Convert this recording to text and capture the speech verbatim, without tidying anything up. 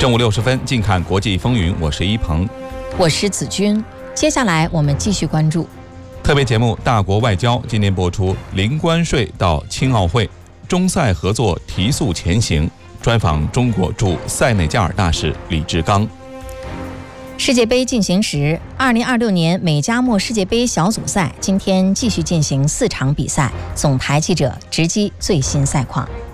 正午六十分，近看国际风云，我是一鹏， 我是子君。接下来我们继续关注特别节目《大国外交》，今天播出零关税到青奥会，中塞合作提速前行。专访中国驻塞内加尔大使李志刚。 世界杯进行时，二零二六年美加墨世界杯小组赛今天继续进行四场比赛，总台记者直击最新赛况。